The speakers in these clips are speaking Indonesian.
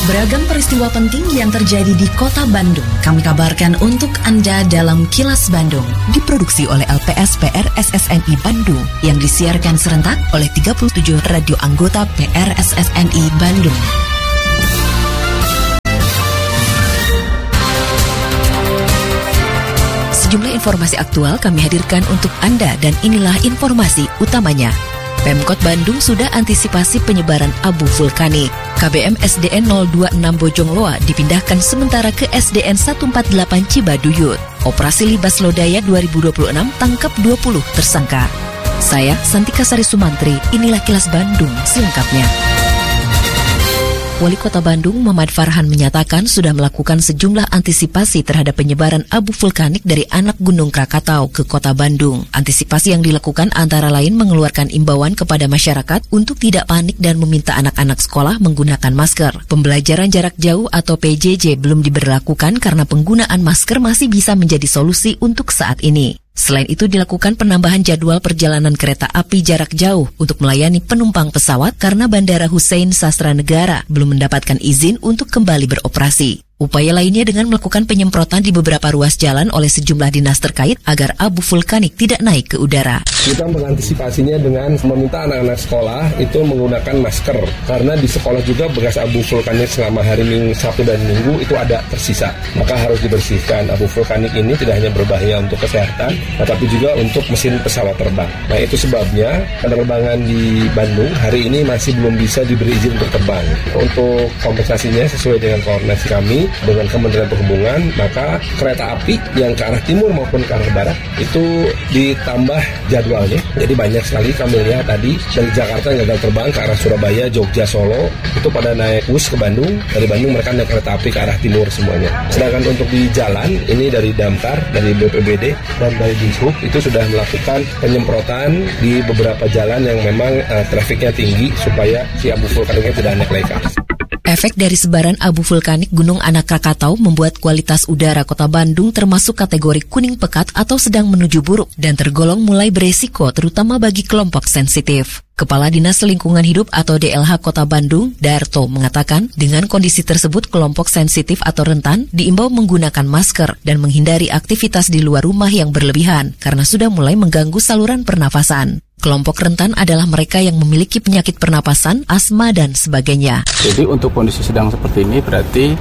Beragam peristiwa penting yang terjadi di Kota Bandung kami kabarkan untuk Anda dalam Kilas Bandung. Diproduksi oleh LPS PRSSNI Bandung yang disiarkan serentak oleh 37 radio anggota PRSSNI Bandung. Sejumlah informasi aktual kami hadirkan untuk Anda dan inilah informasi utamanya. Pemkot Bandung sudah antisipasi penyebaran abu vulkanik. KBM SDN 026 Bojongloa dipindahkan sementara ke SDN 148 Cibaduyut. Operasi Libas Lodaya 2026 tangkap 20 tersangka. Saya Santika Sari Sumantri, inilah Kilas Bandung selengkapnya. Wali Kota Bandung Muhammad Farhan menyatakan sudah melakukan sejumlah antisipasi terhadap penyebaran abu vulkanik dari anak Gunung Krakatau ke Kota Bandung. Antisipasi yang dilakukan antara lain mengeluarkan imbauan kepada masyarakat untuk tidak panik dan meminta anak-anak sekolah menggunakan masker. Pembelajaran jarak jauh atau PJJ belum diberlakukan karena penggunaan masker masih bisa menjadi solusi untuk saat ini. Selain itu dilakukan penambahan jadwal perjalanan kereta api jarak jauh untuk melayani penumpang pesawat karena Bandara Hussein Sastranegara belum mendapatkan izin untuk kembali beroperasi. Upaya lainnya dengan melakukan penyemprotan di beberapa ruas jalan oleh sejumlah dinas terkait agar abu vulkanik tidak naik ke udara. Kita mengantisipasinya dengan meminta anak-anak sekolah itu menggunakan masker. Karena di sekolah juga bekas abu vulkanik selama hari Minggu, Sabtu dan Minggu itu ada tersisa. Maka harus dibersihkan. Abu vulkanik ini tidak hanya berbahaya untuk kesehatan, tetapi juga untuk mesin pesawat terbang. Nah itu sebabnya penerbangan di Bandung hari ini masih belum bisa diberi izin untuk terbang. Untuk kompensasinya sesuai dengan koordinasi kami dengan Kementerian Perhubungan, maka kereta api yang ke arah timur maupun ke arah barat itu ditambah jadwalnya. Jadi banyak sekali kami lihat tadi dari Jakarta yang gagal terbang ke arah Surabaya, Jogja, Solo itu pada naik bus ke Bandung. Dari Bandung mereka naik kereta api ke arah timur semuanya. Sedangkan untuk di jalan ini dari Damkar, dari BPBD dan dari Dishub itu sudah melakukan penyemprotan di beberapa jalan yang memang trafiknya tinggi supaya si abu vulkaniknya tidak naik lagi ke atas. Efek dari sebaran abu vulkanik Gunung Anak Krakatau membuat kualitas udara Kota Bandung termasuk kategori kuning pekat atau sedang menuju buruk dan tergolong mulai beresiko terutama bagi kelompok sensitif. Kepala Dinas Lingkungan Hidup atau DLH Kota Bandung, Darto, mengatakan dengan kondisi tersebut kelompok sensitif atau rentan diimbau menggunakan masker dan menghindari aktivitas di luar rumah yang berlebihan karena sudah mulai mengganggu saluran pernafasan. Kelompok rentan adalah mereka yang memiliki penyakit pernapasan, asma, dan sebagainya. Jadi untuk kondisi sedang seperti ini berarti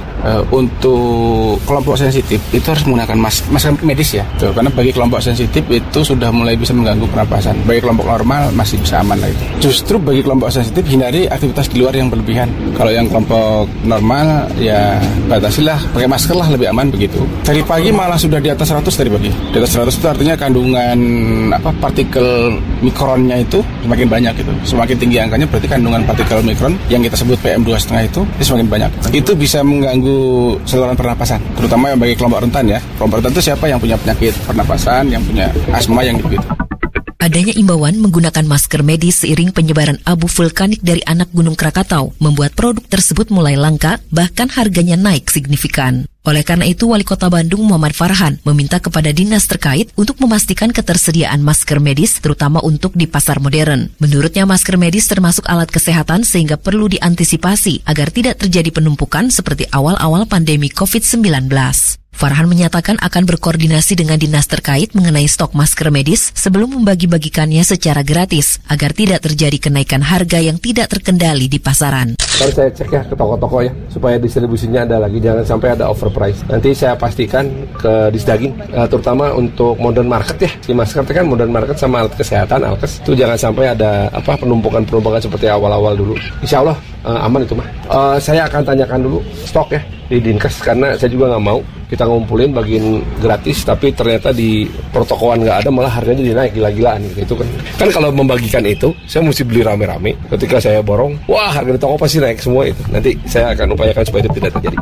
untuk kelompok sensitif itu harus menggunakan masker medis ya. Tuh, karena bagi kelompok sensitif itu sudah mulai bisa mengganggu pernapasan. Bagi kelompok normal masih bisa aman lah itu. Justru bagi kelompok sensitif hindari aktivitas di luar yang berlebihan. Kalau yang kelompok normal ya batasilah pakai masker lah, lebih aman begitu. Dari pagi malah sudah di atas 100 dari pagi. Di atas 100 itu artinya kandungan partikel mikronnya itu semakin banyak gitu. Semakin tinggi angkanya berarti kandungan partikel mikron yang kita sebut PM2,5 itu semakin banyak. Itu bisa mengganggu saluran pernapasan, terutama yang bagi kelompok rentan ya. Kelompok rentan itu siapa yang punya penyakit pernapasan, yang punya asma, yang begitu. Adanya imbauan menggunakan masker medis seiring penyebaran abu vulkanik dari anak Gunung Krakatau membuat produk tersebut mulai langka, bahkan harganya naik signifikan. Oleh karena itu, Wali Kota Bandung Muhammad Farhan meminta kepada dinas terkait untuk memastikan ketersediaan masker medis, terutama untuk di pasar modern. Menurutnya, masker medis termasuk alat kesehatan sehingga perlu diantisipasi agar tidak terjadi penumpukan seperti awal-awal pandemi COVID-19. Farhan menyatakan akan berkoordinasi dengan dinas terkait mengenai stok masker medis sebelum membagi-bagikannya secara gratis agar tidak terjadi kenaikan harga yang tidak terkendali di pasaran. Baru saya cek ya ke toko-toko ya supaya distribusinya ada lagi, jangan sampai ada overprice. Nanti saya pastikan ke Disdaging, terutama untuk modern market ya. Di masker itu kan modern market sama alat kesehatan, alkes itu jangan sampai ada penumpukan seperti awal-awal dulu. Insya Allah aman itu mah. Saya akan tanyakan dulu stok ya di Dinkes karena saya juga nggak mau kita ngumpulin bagian gratis tapi ternyata di pertokoan nggak ada, malah harganya dinaik gila-gilaan gitu kan kalau membagikan itu saya mesti beli rame-rame, ketika saya borong wah harga di toko pasti naik semua itu. Nanti saya akan upayakan supaya itu tidak terjadi.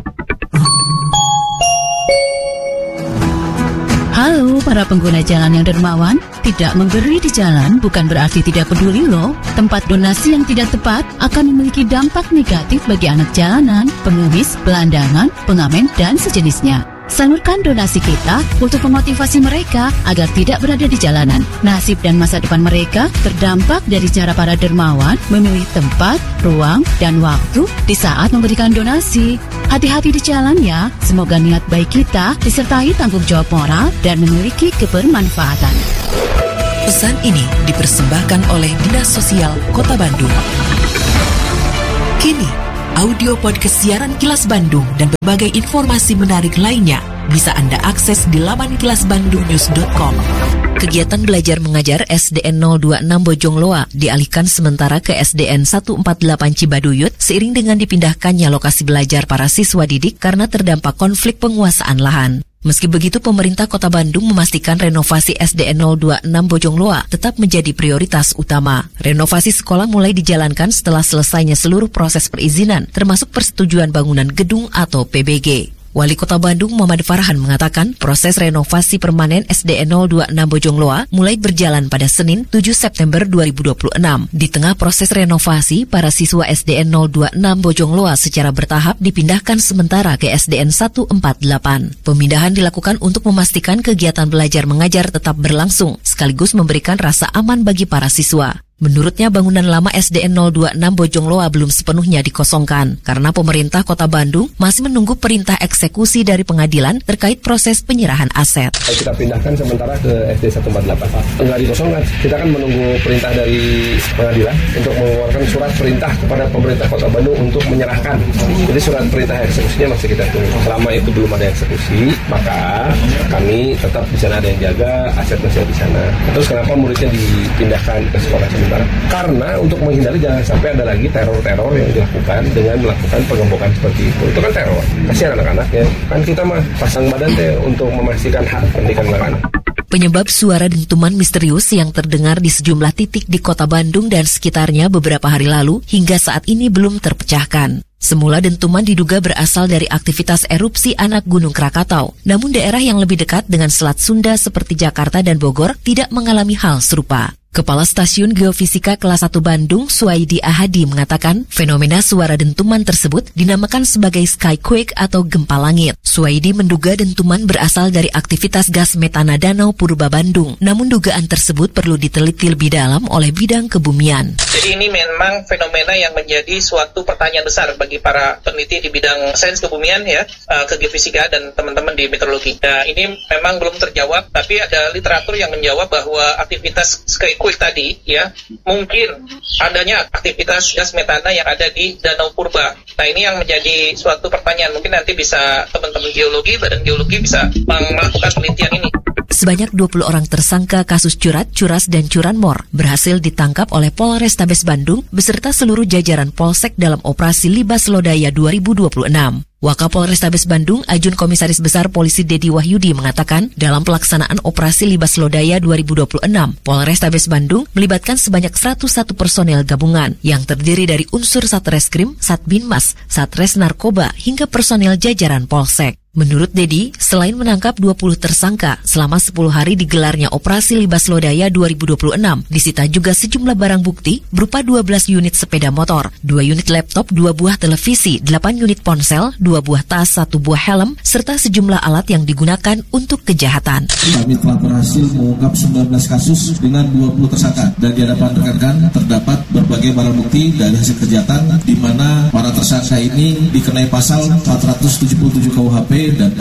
Halo para pengguna jalan yang dermawan, tidak memberi di jalan bukan berarti tidak peduli loh. Tempat donasi yang tidak tepat akan memiliki dampak negatif bagi anak jalanan, pengemis, gelandangan, pengamen, dan sejenisnya. Salurkan donasi kita untuk memotivasi mereka agar tidak berada di jalanan. Nasib dan masa depan mereka terdampak dari cara para dermawan memilih tempat, ruang, dan waktu di saat memberikan donasi. Hati-hati di jalan ya. Semoga niat baik kita disertai tanggung jawab moral dan memiliki kebermanfaatan. Pesan ini dipersembahkan oleh Dinas Sosial Kota Bandung. Kini, audio podcast siaran Kilas Bandung dan berbagai informasi menarik lainnya bisa Anda akses di laman kilasbandungnews.com. Kegiatan belajar mengajar SDN 026 Bojongloa dialihkan sementara ke SDN 148 Cibaduyut seiring dengan dipindahkannya lokasi belajar para siswa didik karena terdampak konflik penguasaan lahan. Meski begitu, pemerintah Kota Bandung memastikan renovasi SDN 026 Bojongloa tetap menjadi prioritas utama. Renovasi sekolah mulai dijalankan setelah selesainya seluruh proses perizinan, termasuk persetujuan bangunan gedung atau PBG. Wali Kota Bandung Muhammad Farhan mengatakan proses renovasi permanen SDN 026 Bojongloa mulai berjalan pada Senin 7 September 2026. Di tengah proses renovasi, para siswa SDN 026 Bojongloa secara bertahap dipindahkan sementara ke SDN 148. Pemindahan dilakukan untuk memastikan kegiatan belajar mengajar tetap berlangsung, sekaligus memberikan rasa aman bagi para siswa. Menurutnya, bangunan lama SDN 026 Bojongloa belum sepenuhnya dikosongkan karena pemerintah Kota Bandung masih menunggu perintah eksekusi dari pengadilan terkait proses penyerahan aset. Kita pindahkan sementara ke SD 148. Enggak dikosongkan. Kita kan menunggu perintah dari pengadilan untuk mengeluarkan surat perintah kepada pemerintah Kota Bandung untuk menyerahkan. Jadi surat perintah eksekusinya masih kita tunggu. Selama itu belum ada eksekusi, maka kami tetap di sana ada yang jaga, aset masih di sana. Terus kenapa muridnya dipindahkan ke sekolah sementara? Karena untuk menghindari jangan sampai ada lagi teror-teror yang dilakukan dengan melakukan pengembokan seperti itu. Itu kan teror. Kasihan anak-anak ya. Kan kita mah pasang badan teh untuk memastikan hak pendidikan anak-anak. Penyebab suara dentuman misterius yang terdengar di sejumlah titik di Kota Bandung dan sekitarnya beberapa hari lalu hingga saat ini belum terpecahkan. Semula dentuman diduga berasal dari aktivitas erupsi anak Gunung Krakatau. Namun daerah yang lebih dekat dengan Selat Sunda seperti Jakarta dan Bogor tidak mengalami hal serupa. Kepala Stasiun Geofisika Kelas 1 Bandung, Suwaidi Ahadi, mengatakan fenomena suara dentuman tersebut dinamakan sebagai skyquake atau gempa langit. Suwaidi menduga dentuman berasal dari aktivitas gas metana Danau Purba Bandung. Namun dugaan tersebut perlu diteliti lebih dalam oleh bidang kebumian. Jadi ini memang fenomena yang menjadi suatu pertanyaan besar bagi para peneliti di bidang sains kebumian ya, ke geofisika dan teman-teman di meteorologi. Nah, ini memang belum terjawab, tapi ada literatur yang menjawab bahwa aktivitas skyquake tadi ya, mungkin adanya aktivitas gas metana yang ada di Danau Purba. Nah, ini yang menjadi suatu pertanyaan. Mungkin nanti bisa teman-teman geologi, badan geologi bisa melakukan penelitian ini. Sebanyak 20 orang tersangka kasus curat, curas, dan curanmor berhasil ditangkap oleh Polrestabes Bandung beserta seluruh jajaran Polsek dalam operasi Libas Lodaya 2026. Wakapolrestabes Bandung, Ajun Komisaris Besar Polisi Dedi Wahyudi mengatakan, dalam pelaksanaan operasi Libas Lodaya 2026, Polrestabes Bandung melibatkan sebanyak 101 personel gabungan yang terdiri dari unsur Satreskrim, Satbinmas, Satres Narkoba, hingga personel jajaran Polsek. Menurut Dedi, selain menangkap 20 tersangka, selama 10 hari digelarnya operasi Libas Lodaya 2026, disita juga sejumlah barang bukti berupa 12 unit sepeda motor, 2 unit laptop, 2 buah televisi, 8 unit ponsel, 2 buah tas, 1 buah helm, serta sejumlah alat yang digunakan untuk kejahatan. Kami telah berhasil mengungkap 19 kasus dengan 20 tersangka, dan di hadapan rekan-rekan terdapat berbagai barang bukti dari hasil kejahatan, di mana para tersangka ini dikenai pasal 477 KUHP dan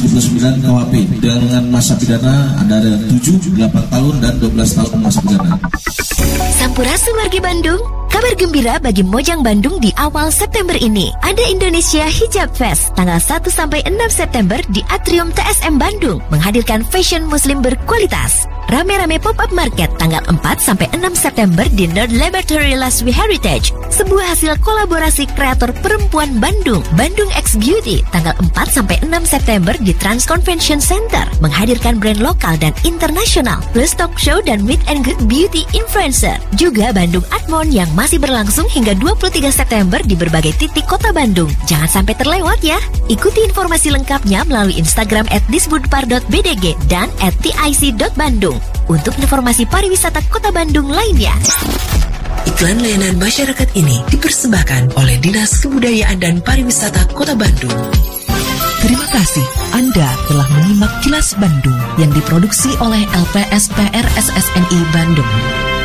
479 KUHP dengan masa pidana ada 7, 8 tahun dan 12 tahun masa pidana. Sampurasun wargi Bandung, kabar gembira bagi Mojang Bandung di awal September ini. Ada Indonesia Hijab Fest tanggal 1 sampai 6 September di Atrium TSM Bandung menghadirkan fashion muslim berkualitas. Rame-rame pop-up market tanggal 4 sampai 6 September di Nerd Laboratory Laswi Heritage. Sebuah hasil kolaborasi kreator perempuan Bandung, Bandung X Beauty, tanggal 4 sampai 6 September di Trans Convention Center menghadirkan brand lokal dan internasional, plus talk show dan meet and greet beauty influencer. Juga Bandung Artmon yang masih berlangsung hingga 23 September di berbagai titik kota Bandung. Jangan sampai terlewat ya. Ikuti informasi lengkapnya melalui Instagram @disbudpar.bdg dan @tic.bandung. Untuk informasi pariwisata Kota Bandung lainnya. Iklan layanan masyarakat ini dipersembahkan oleh Dinas Kebudayaan dan Pariwisata Kota Bandung. Terima kasih Anda telah menyimak Kilas Bandung yang diproduksi oleh LPSPR SSNI Bandung.